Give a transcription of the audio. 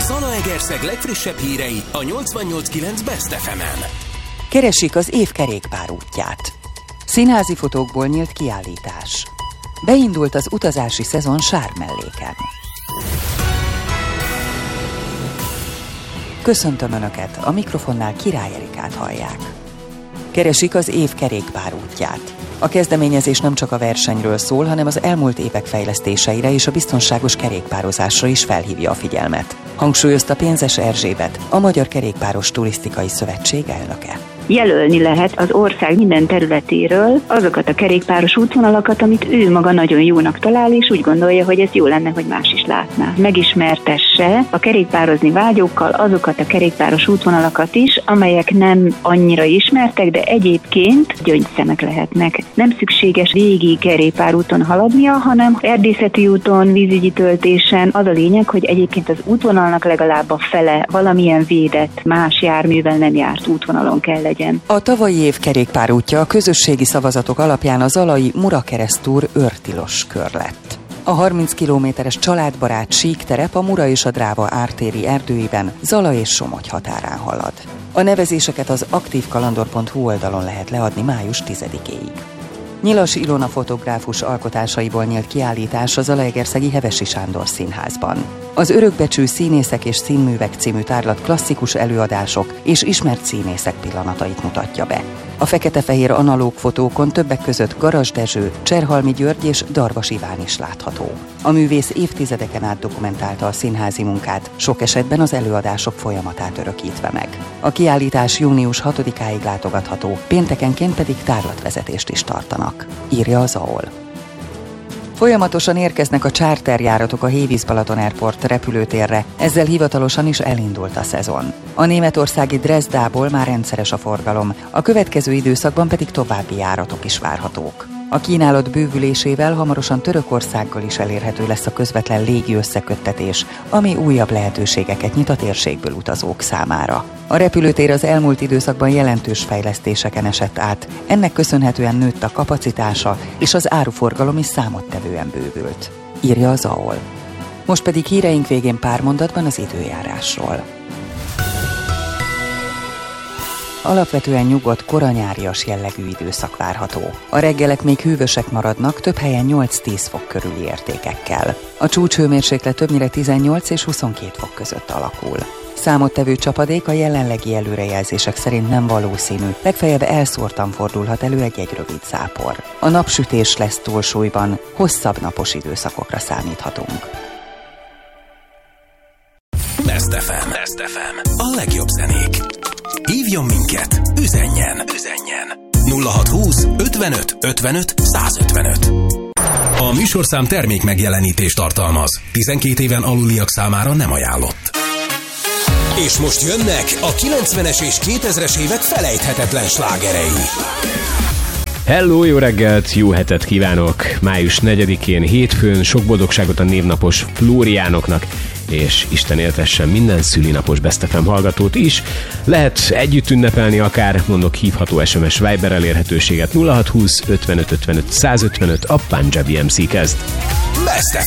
Zalaegerszeg legfrissebb hírei a 88.9 Best FM-en. Keresik az év kerékpár útját. Színházi fotókból nyílt kiállítás. Beindult az utazási szezon Sármelléken. Köszöntöm Önöket, a mikrofonnál Király Erikát hallják. Keresik az év kerékpár útját. A kezdeményezés nem csak a versenyről szól, hanem az elmúlt évek fejlesztéseire és a biztonságos kerékpározásra is felhívja a figyelmet. Hangsúlyozta Pénzes Erzsébet, a Magyar Kerékpáros Turisztikai Szövetség elnöke. Jelölni lehet az ország minden területéről azokat a kerékpáros útvonalakat, amit ő maga nagyon jónak talál, és úgy gondolja, hogy ez jó lenne, hogy más is látná. Megismertesse a kerékpározni vágyókkal azokat a kerékpáros útvonalakat is, amelyek nem annyira ismertek, de egyébként gyöngyszemek lehetnek. Nem szükséges végig kerékpárúton haladnia, hanem erdészeti úton, vízügyi töltésen. Az a lényeg, hogy egyébként az útvonalnak legalább a fele valamilyen védett, más járművel nem járt útvonalon kell legyen. A tavalyi év kerékpárútja a közösségi szavazatok alapján a zalai Mura-Keresztúr őrtilos kör lett. A 30 kilométeres családbarát síkterep a Mura és a Dráva ártéri erdőiben Zala és Somogy határán halad. A nevezéseket az aktívkalandor.hu oldalon lehet leadni május 10-éig. Nyilas Ilona fotográfus alkotásaiból nyílt kiállítás a zalaegerszegi Hevesi Sándor Színházban. Az Örökbecsű Színészek és Színművek című tárlat klasszikus előadások és ismert színészek pillanatait mutatja be. A fekete-fehér analóg fotókon többek között Garas Dezső, Cserhalmi György és Darvas Iván is látható. A művész évtizedeken át dokumentálta a színházi munkát, sok esetben az előadások folyamatát örökítve meg. A kiállítás június 6-áig látogatható, péntekenként pedig tárlatvezetést is tartanak, írja az AOL. Folyamatosan érkeznek a charterjáratok a Hévíz-Balaton Airport repülőtérre, ezzel hivatalosan is elindult a szezon. A németországi Dresdából már rendszeres a forgalom, a következő időszakban pedig további járatok is várhatók. A kínálat bővülésével hamarosan Törökországgal is elérhető lesz a közvetlen légi összeköttetés, ami újabb lehetőségeket nyit a térségből utazók számára. A repülőtér az elmúlt időszakban jelentős fejlesztéseken esett át, ennek köszönhetően nőtt a kapacitása, és az áruforgalom is számottevően bővült, írja az AOL. Most pedig híreink végén pár mondatban az időjárásról. Alapvetően nyugodt, koranyárias jellegű időszak várható. A reggelek még hűvösek maradnak, több helyen 8-10 fok körüli értékekkel. A csúcshőmérséklet többnyire 18 és 22 fok között alakul. Számottevő csapadék a jelenlegi előrejelzések szerint nem valószínű, legfeljebb elszórtan fordulhat elő egy rövid zápor. A napsütés lesz túlsúlyban, hosszabb napos időszakokra számíthatunk. Best FM. A legjobb zenék. Hívjon minket, üzenjen. 0620 55 55 155. A műsorszám termék megjelenítést tartalmaz. 12 éven aluliak számára nem ajánlott. És most jönnek a 90-es és 2000-es évek felejthetetlen slágerei. Hello, jó reggelt, jó hetet kívánok! Május 4-én hétfőn sok boldogságot a névnapos Flóriánoknak, és Isten éltessen minden szülinapos Best FM hallgatót is. Lehet együtt ünnepelni akár, mondok hívható SMS Viber elérhetőséget 0620 55 55 155, a Punjabi MC kezd. Best